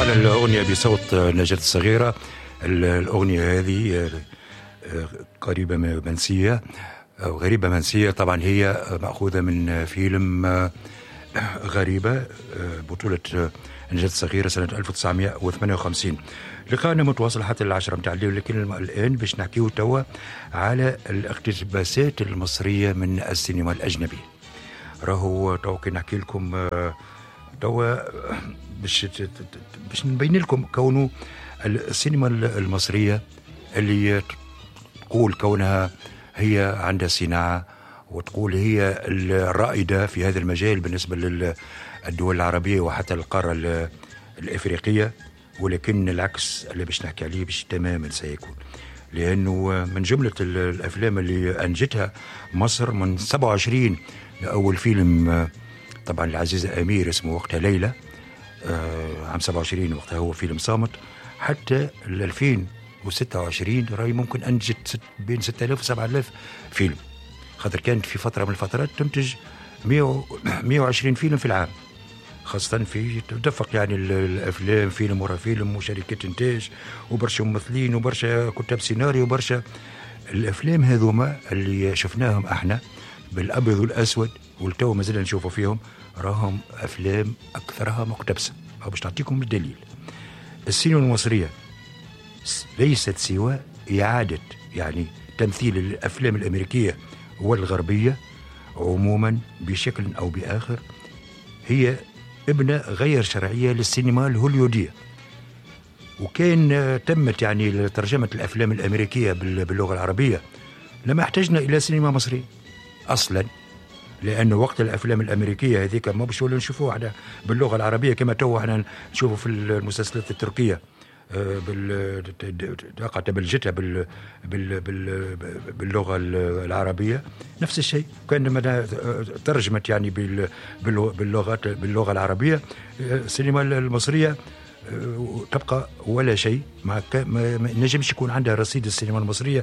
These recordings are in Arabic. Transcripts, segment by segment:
طبعا الأغنية بصوت نجاة الصغيرة. الأغنية هذه قريبة منسية أو غريبة منسية. طبعا هي مأخوذة من فيلم غريبة بطولة نجاة الصغيرة سنة 1958. لقاءنا متواصل حتى 10 متاع الليل، لكن الآن باش نحكيو توا على الاقتباسات المصرية من السينما الأجنبي. راهو توا كي نحكي لكم توا باش نبين لكم كونه السينما المصرية اللي تقول كونها هي عندها صناعة وتقول هي الرائدة في هذا المجال بالنسبة للدول العربية وحتى القارة الإفريقية، ولكن العكس اللي باش نحكي عليه باش تماما سيكون، لأنه من جملة الأفلام اللي أنجتها مصر من 27 أول فيلم طبعا العزيزة أمير اسمه وقتها ليلى عام 27 وقتها هو فيلم صامت، حتى 2026 راهي ممكن أنجت بين 6000 و 7000 فيلم، خاطر كانت في فترة من الفترات تنتج 120 فيلم في العام، خاصة في تدفق يعني الأفلام فيلم ورا فيلم وشركات إنتاج وبرشا ممثلين وبرشا كتاب سيناريو وبرشا الأفلام هذوما اللي شفناهم احنا بالأبيض والأسود والتو ما زلنا نشوفوا فيهم راهم أفلام أكثرها مقتبسة. أو باش نعطيكم الدليل، السينما المصرية ليست سوى إعادة يعني تمثيل الأفلام الأمريكية والغربية عموما بشكل أو بآخر، هي ابنة غير شرعية للسينما الهوليودية، وكان تمت يعني ترجمة الأفلام الأمريكية باللغة العربية لما احتجنا إلى سينما مصرية أصلا، لأنه وقت الأفلام الأمريكية هذيك ما باش نشوفوها باللغة العربية كما تو احنا نشوفوا في المسلسلات التركية بلجتها باللغة العربية، نفس الشيء كان لما ترجمت يعني باللغة العربية السينما المصرية تبقى ولا شيء، ما نجمش يكون عندها رصيد السينما المصرية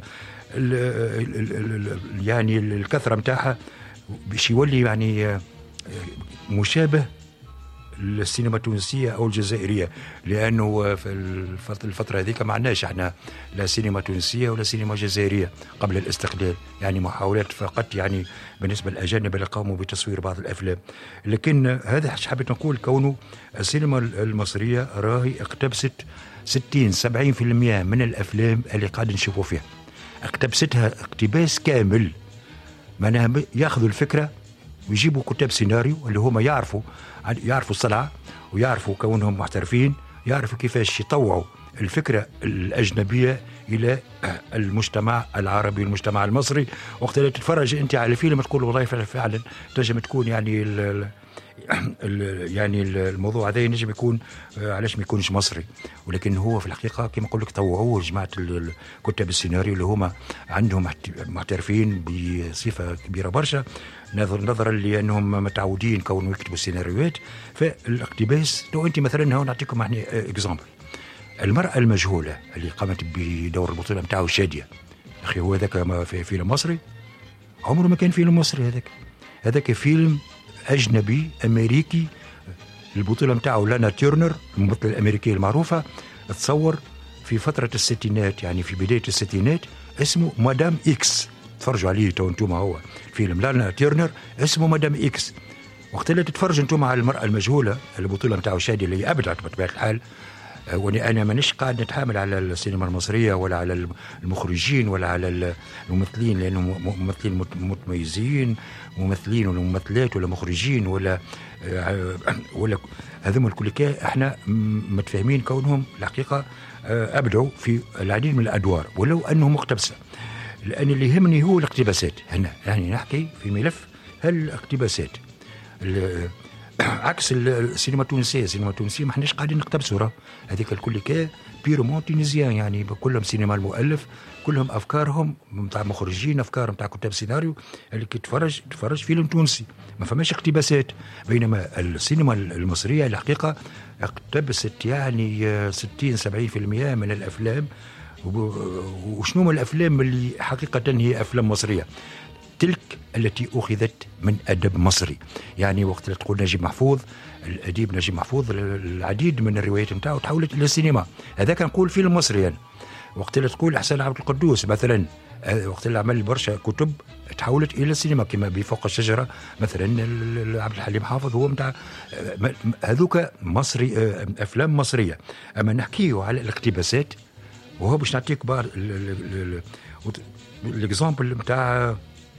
يعني الكثرة متاعها باش يولي يعني مشابه للسينما التونسية أو الجزائرية، لأنه في الفترة هذيك ما عندناش احنا لا سينما تونسية ولا سينما جزائرية قبل الاستقلال، يعني محاولات فقط يعني بالنسبة للأجانب اللي قاموا بتصوير بعض الأفلام. لكن هذا حبيت نقول كونه السينما المصرية راهي اقتبست 60-70% من الأفلام اللي قاعد نشوفوا فيها، اقتبستها اقتباس كامل، معناها ياخذوا الفكرة ويجيبوا كتاب سيناريو اللي هما يعرفوا الصنعة ويعرفوا كونهم محترفين، يعرفوا كيفاش يطوعوا الفكرة الأجنبية إلى المجتمع العربي والمجتمع المصري. وقت اللي تتفرج أنت على فيلم تقول والله فعلا تنجم تكون يعني يعني الموضوع هذا ينجم يكون علاش ما يكونش مصري، ولكن هو في الحقيقة كما نقول لك طوعوه جماعة كتاب السيناريو اللي هما عندهم محترفين بصفة كبيرة برشا، نظرا لأنهم متعودين كونوا يكتبوا السيناريوهات. فالاقتباس لو أنت مثلا هون نعطيكم اكزامبل، المرأة المجهولة اللي قامت بدور البطولة متاعه شادية، أخي هو ذاك في فيلم مصري؟ عمره ما كان فيلم مصري، هذاك فيلم أجنبي أمريكي، البطولة متاعه لانا تيرنر الممثلة الأمريكية المعروفة، تصور في فترة الستينات يعني في بداية الستينات، اسمه مدام إكس، تفرجوا عليه تو انتم، هو فيلم لانا تيرنر اسمه مدام إكس. وقت اللي تتفرج انتم على المرأة المجهولة البطولة متاعه شادي اللي أبدعت بطبيعة الحال، وأنا مانيش قاعد نتحامل على السينما المصرية ولا على المخرجين ولا على الممثلين، لأنهم ممثلين متميزين، ممثلين ولا ممثلات ولا مخرجين ولا هذوما الكل احنا متفاهمين كونهم الحقيقة أبدعوا في العديد من الأدوار ولو أنهم مقتبسة، لأن اللي يهمني هو الاقتباسات هنا، يعني نحكي في ملف الاقتباسات عكس السينما التونسية. السينما التونسية ما احناش قاعدين نقتبسوا، هذيك الكل بيرمون تونيزيان، يعني كلهم سينما المؤلف، كلهم أفكارهم متاع مخرجين، أفكار متاع كتاب سيناريو اللي كي تفرج فيلم تونسي ما فماش اقتباسات. بينما السينما المصرية الحقيقة اقتبست يعني 60-70% من الأفلام. وشنو من الأفلام اللي حقيقة هي أفلام مصرية؟ تلك التي أخذت من أدب مصري. يعني وقت اللي تقول نجيب محفوظ، الأديب نجيب محفوظ العديد من الروايات نتاعو تحولت إلى السينما، هذا كان نقول فيلم مصري يعني. وقت اللي تقول إحسان عبد القدوس مثلا، وقت اللي عمل برشا كتب تحولت إلى السينما، كما بفوق الشجرة مثلا عبد الحليم حافظ هو متاع هذوك مصري، أفلام مصرية. أما نحكيه على الاقتباسات، وهو باش نعطيك بعض الاكزامبل نتاع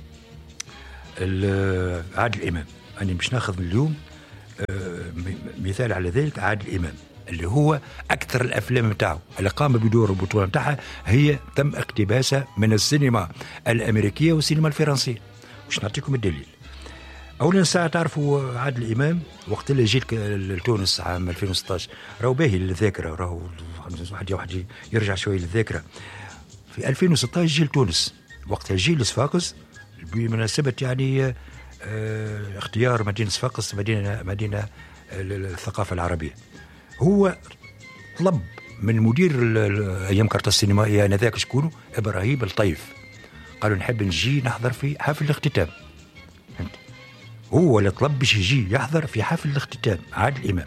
عادل إمام. أنا باش ناخذ اليوم مثال على ذلك عادل إمام، اللي هو أكثر الأفلام نتاعو اللي قام بدور البطولة نتاعها هي تم اقتباسها من السينما الأمريكية والسينما الفرنسية. باش نعطيكم الدليل. أولا ساعة تعرفوا عادل إمام وقت اللي جيت لتونس عام 2016 راهو باهي للذاكرة، راهو واحد يرجع شوية للذاكرة. في 2016 جي لتونس، وقتها جي لصفاقس بمناسبة يعني اختيار مدينة صفاقس مدينة الثقافة العربية. هو طلب من مدير أيام كارتا السينمائية آنذاك شكونه إبراهيم الطيف، قالوا نحب نجي نحضر في حفل الاختتام. هو اللي طلب باش يجي يحضر في حفل الاختتام عادل إمام.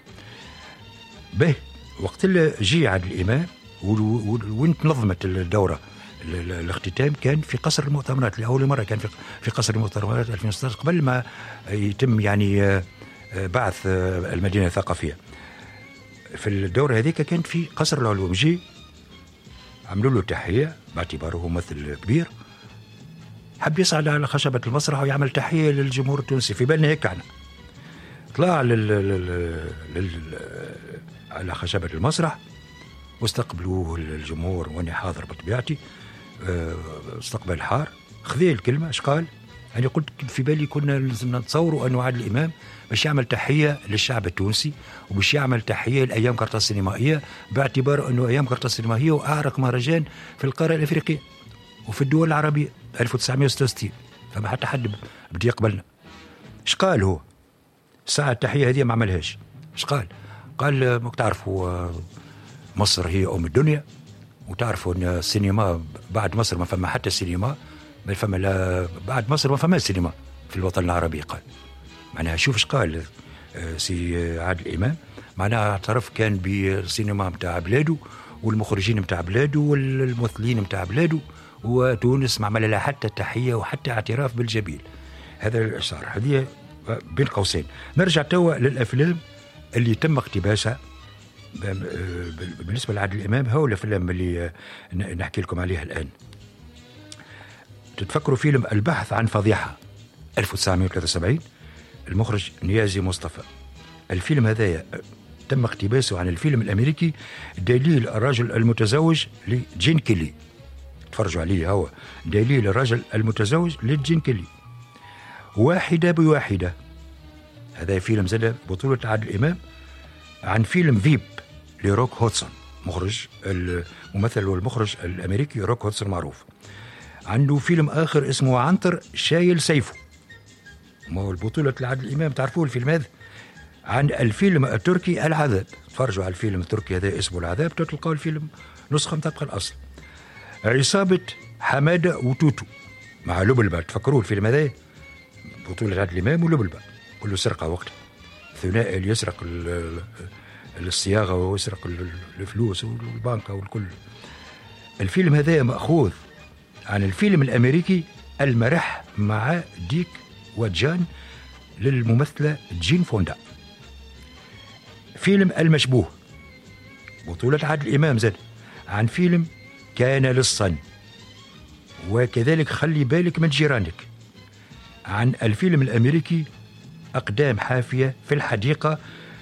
به وقت اللي جي عادل إمام وين تنظمت الدورة الاختتام كان في قصر المؤتمرات، لأول مرة كان في قصر المؤتمرات 2016 قبل ما يتم يعني بعث المدينة الثقافية. في الدورة هذيك كانت في قصر العلوم، جي عملوا له تحية باعتباره ممثل كبير، حب يصعد على خشبة المسرح ويعمل تحية للجمهور التونسي. في بالنا هيك احنا طلع على خشبة المسرح واستقبلوه الجمهور، وانا حاضر بطبيعتي، استقبال حار. خذي الكلمة اش قال؟ أنا قلت في بالي كنا لازم نتصوروا أنه عادل الإمام باش يعمل تحية للشعب التونسي وباش يعمل تحية لأيام كارتا السينمائية، باعتبار أنه أيام كارتا السينمائية وأعرق مهرجان في القارة الأفريقية وفي الدول العربية 1966، فما حتى حد بدي يقبلنا. اش قال هو؟ ساعة التحية هذه ما عملهاش. اش قال؟ قال ما تعرفوا مصر هي أم الدنيا، وتعرفوا أن السينما بعد مصر ما فما حتى سينما، ما فما لا بعد مصر ما فما سينما في الوطن العربي. قال معناها شوف ايش قال سي عادل إمام، معناها اعترف كان بالسينما متاع بلاده والمخرجين متاع بلاده والممثلين متاع بلاده، وتونس ما عمل لها حتى تحية وحتى اعتراف بالجميل. هذا الإشعار هذه بين قوسين. نرجع توا للأفلام اللي تم اقتباسها بالنسبة لعادل إمام. هو الأفلام اللي نحكي لكم عليها الآن. تتفكروا فيلم البحث عن فضيحة 1973، المخرج نيازي مصطفى. الفيلم هذا تم اقتباسه عن الفيلم الأمريكي دليل الرجل المتزوج لجين كيلي. تفرجوا عليه، هو دليل الرجل المتزوج لجين كيلي. واحدة بواحدة، هذا فيلم زاد بطولة عادل إمام عن فيلم فيب لروك هودسون، مخرج الممثل والمخرج الأمريكي روك هودسون معروف. عنده فيلم آخر اسمه عنتر شايل سيفه، ما هو البطولة لعادل إمام، تعرفوه الفيلم هذا. عن الفيلم التركي العذاب، تفرجوا على الفيلم التركي هذا اسمه العذاب، تلقاو الفيلم نسخة مطابقة الأصل. عصابة حمادة وتوتو مع لبلبة، تفكروا الفيلم هذا بطولة عادل إمام ولبلبة، كله سرقة وقت ثنائي اللي يسرق الصياغة ويسرق الفلوس والبنكة والكل. الفيلم هذا مأخوذ عن الفيلم الأمريكي المرح مع ديك وجان للممثلة جين فوندا. فيلم المشبوه بطولة عادل إمام زاد عن فيلم كان للصن، وكذلك خلي بالك من جيرانك عن الفيلم الأمريكي أقدام حافية في الحديقة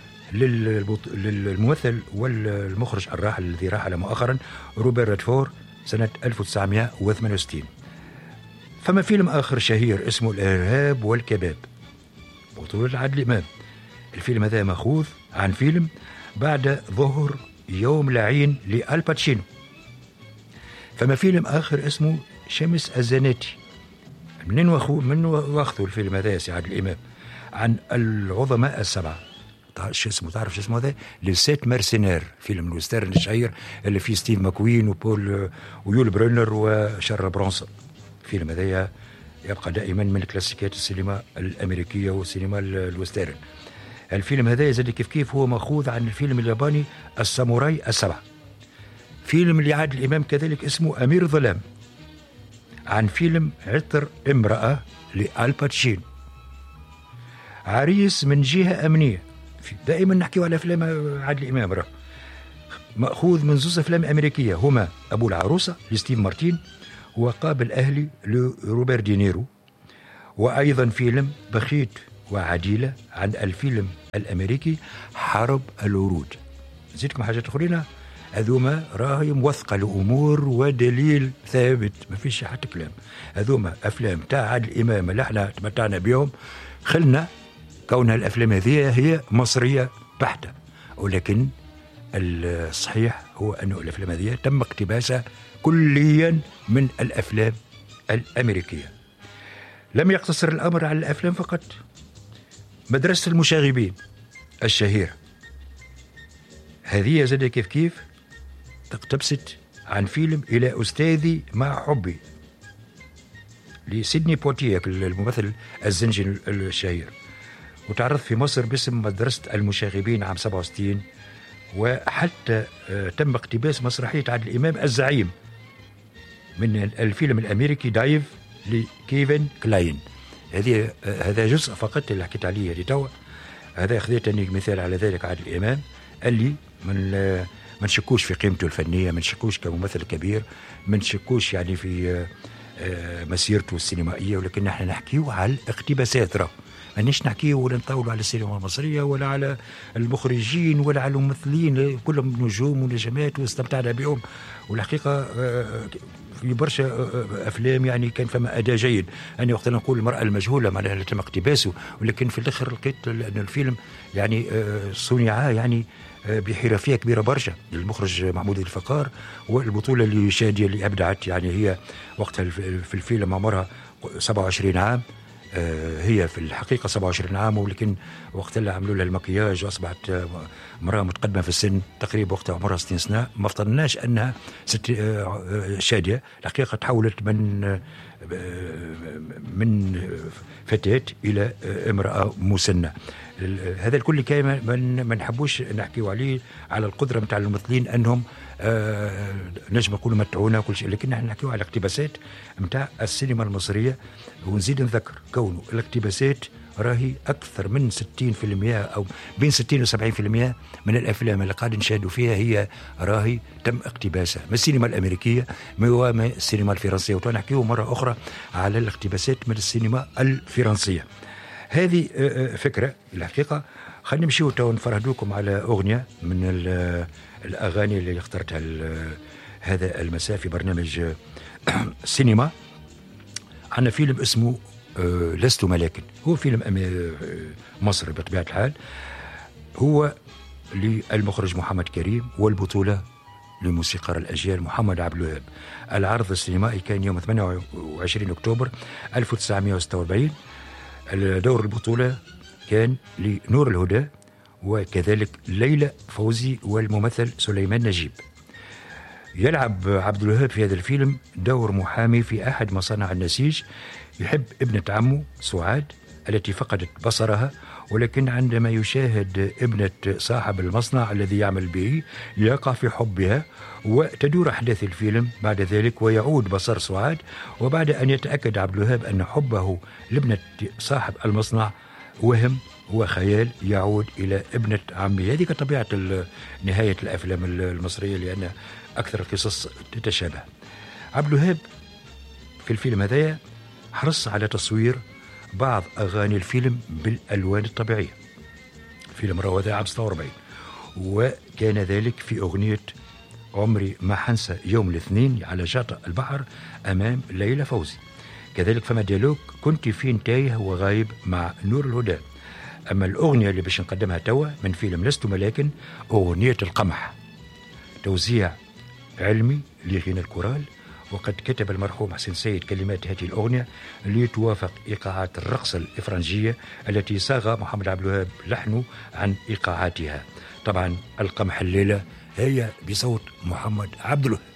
للممثل والمخرج الراحل الذي راحل مؤخرا روبرت ريدفور سنة 1968. فما فيلم آخر شهير اسمه الإرهاب والكباب بطولة عادل إمام. الفيلم هذا مأخوذ عن فيلم بعد ظهر يوم لعين لألباتشينو. فما فيلم آخر اسمه شمس الزناتي. من واخذوا الفيلم هذا يا سي عادل إمام عن العظماء السبعة. تعرف شو اسمه هذا؟ لسيت مارسينير، فيلم الوسترن الشهير اللي فيه ستيف ماكوين وبول ويول برونر وشارل برونسون. الفيلم هذا يبقى دائما من كلاسيكيات السينما الأمريكية والسينما الوسترن. الفيلم هذا يزيد كيف كيف هو مأخوذ عن الفيلم الياباني الساموراي السبعة. فيلم لعادل الإمام كذلك اسمه أمير الظلام، عن فيلم عطر امرأة لألباتشين. عريس من جهة أمنية، دائما نحكي على أفلام عادل الإمام، مأخوذ من زوز أفلام أمريكية هما أبو العروسة لستيف مارتين وقابل أهلي لروبير دينيرو. وأيضا فيلم بخيت وعديلة عن الفيلم الأمريكي حرب الورود. زيدكم حاجات أخرين هذوما راهي موثقة لأمور ودليل ثابت، ما فيش حتى كلام. هذوما أفلام تاع عادل الإمام اللي احنا تمتعنا بيهم، خلنا كونها الأفلام هذه هي مصرية بحتة، ولكن الصحيح هو أن الأفلام هذه تم اقتباسها كليا من الأفلام الأمريكية. لم يقتصر الأمر على الأفلام فقط. مدرسة المشاغبين الشهيرة هذه زاد كيف كيف اقتبست عن فيلم إلى أستاذي مع حبي لسيدني بوتيك الممثل الزنجي الشهير، وتعرض في مصر باسم مدرسة المشاغبين عام 67. وحتى تم اقتباس مسرحية عادل الإمام الزعيم من الفيلم الأمريكي دايف لكيفن كلاين. هذا جزء فقط اللي حكيت عليه هذه توا. هذا خذيتني مثال على ذلك عادل الإمام اللي ما نشكوش في قيمته الفنية، ما نشكوش كممثل كبير، ما نشكوش يعني في مسيرته السينمائية، ولكن نحن نحكيه على الاقتباسات. مانيش نحكيه ولا نطولوا على السينما المصرية ولا على المخرجين ولا على الممثلين، كلهم نجوم ونجمات واستمتعنا بهم. والحقيقة في برشا أفلام يعني كان فما أداء جيد. أنا وقت نقول المرأة المجهولة معناها اللي تم اقتباسه، ولكن في الآخر لقيت أن الفيلم يعني صنع يعني بحرفية كبيرة برشا للمخرج محمود الفقار. والبطولة اللي شادية اللي أبدعت، يعني هي وقتها في الفيلم عمرها 27 عام، هي في الحقيقة 27 عام، ولكن وقت اللي عملوا لها المكياج وأصبحت امرأة متقدمة في السن، تقريبا وقتها عمرها 60 سنة. ما افترضناش أنها شادية، الحقيقة تحولت من فتاة إلى امرأة مسنة. هذا الكل كان ما نحبوش نحكيو عليه، على القدرة متاع الممثلين أنهم نجم نقولوا متعونا وكل شيء، لكن نحن نحكيو على الاقتباسات متاع السينما المصرية. ونزيد نذكر كونه الاقتباسات راهي أكثر من 60% أو بين 60 و 70% من الأفلام اللي قاعد نشاهدوا فيها هي راهي تم اقتباسها من السينما الأمريكية من السينما الفرنسية. ونحكيه مرة أخرى على الاقتباسات من السينما الفرنسية. هذه فكرة الحقيقة. خلينا نمشيو تو نفرهدوكم على أغنية من الأغاني اللي اخترتها هذا المساء في برنامج سينما. عندنا فيلم اسمه لست ملاكا، هو فيلم مصري بطبيعة الحال، هو للمخرج محمد كريم والبطولة لموسيقار الأجيال محمد عبد الوهاب. العرض السينمائي كان يوم 28 أكتوبر 1946. دور البطولة كان لنور الهدى وكذلك ليلى فوزي والممثل سليمان نجيب. يلعب عبد الوهاب في هذا الفيلم دور محامي في أحد مصانع النسيج، يحب ابنة عمه سعاد التي فقدت بصرها، ولكن عندما يشاهد ابنة صاحب المصنع الذي يعمل به يقع في حبها، وتدور أحداث الفيلم بعد ذلك ويعود بصر سعاد. وبعد أن يتأكد عبد الوهاب أن حبه لابنة صاحب المصنع وهم وخيال، يعود إلى ابنة عمه. هذه كطبيعة نهاية الأفلام المصرية، لأن أكثر القصص تتشابه. عبد الوهاب في الفيلم هذا حرص على تصوير بعض أغاني الفيلم بالألوان الطبيعية. فيلم رواه عام 46، وكان ذلك في أغنية عمري ما حنسى يوم الاثنين على شاطئ البحر أمام ليلى فوزي. كذلك فما ديالوج كنت فين تايه وغايب مع نور الهدى. أما الأغنية اللي باش نقدمها توا من فيلم لست ملاكا، أغنية القمح، توزيع علمي لغنى الكورال، وقد كتب المرحوم حسين سيد كلمات هذه الأغنية لتوافق إيقاعات الرقص الإفرنجية التي صاغ محمد عبد الوهاب لحنه عن إيقاعاتها. طبعا القمح الليلة هي بصوت محمد عبد الوهاب.